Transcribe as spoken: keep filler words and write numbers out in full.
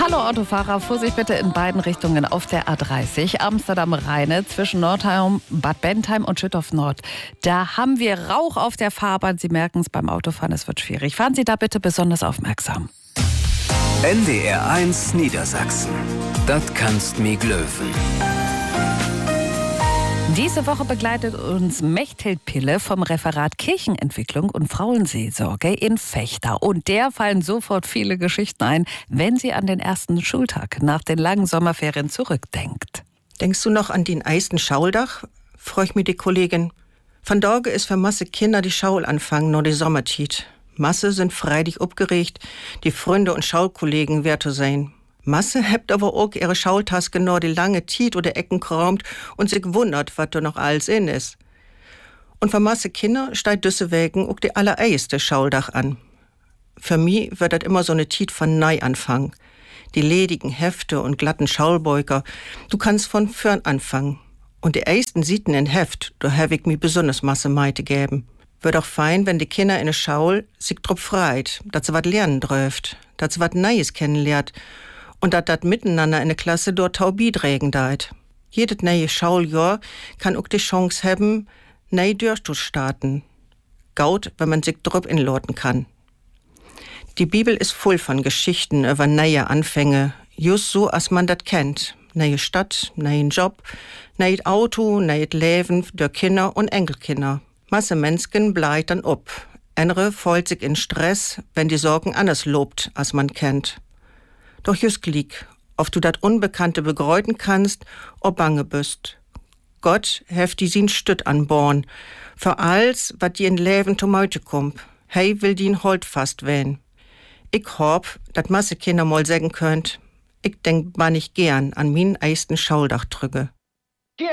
Hallo Autofahrer, Vorsicht bitte in beiden Richtungen auf der A dreißig, Amsterdam-Rheine, zwischen Nordheim, Bad Bentheim und Schüttorf Nord. Da haben wir Rauch auf der Fahrbahn. Sie merken es beim Autofahren, es wird schwierig. Fahren Sie da bitte besonders aufmerksam. N D R eins Niedersachsen. Das kannst mi glöwen. Diese Woche begleitet uns Mechthild Pille vom Referat Kirchenentwicklung und Frauenseelsorge in Vechta. Und der fallen sofort viele Geschichten ein, wenn sie an den ersten Schultag nach den langen Sommerferien zurückdenkt. Denkst du noch an den eisten Schauldach? Freu ich mir die Kollegin. Von Dorge ist für Masse Kinder die Schaul anfangen, nur die Sommertit. Masse sind freilich aufgeregt, die Freunde und Schaulkollegen wer zu sein. Masse hebt aber auch ihre Schaultaske nur die lange Tiet oder Ecken kraumt und sich wundert, was da noch alles in ist. Und für Masse Kinder steigt deswegen auch die allererste Schauldach an. Für mich wird das immer so eine Tiet von Neuanfang. Die ledigen Hefte und glatten Schaulbeuker, du kannst von vorn anfangen. Und die ersten Sieten in Heft, da hab ich mir besonders Masse Meite geben. Wird auch fein, wenn die Kinder in der Schaul sich drauf freit, dass sie wat lernen dürft, dass sie wat Neues kennenlernt und dass dat miteinander in der Klasse dort Taubi drägen deit. Jedes neue Schauljahr kann auch die Chance haben, neu durchzustarten. Gaut, wenn man sich drauf inlorten kann. Die Bibel ist voll von Geschichten über neue Anfänge, just so, als man dat kennt. Neue Stadt, neuen Job, neues Auto, neues Leben der Kinder und Enkelkinder. Masse Menschen bleibt dann ob. Andere folgt sich in Stress, wenn die Sorgen anders lobt, als man kennt. Doch just glick, ob du dat Unbekannte begreuten kannst, ob bange bist. Gott heft die sin Stütt anborn, für alles, wat die in Leben to Meute kump. Hey will die Holt fast wehn. Ich hoff, dat Masse Kinder mal sagen könnt, ich denk war nicht gern an min eisten Schauldach trüge.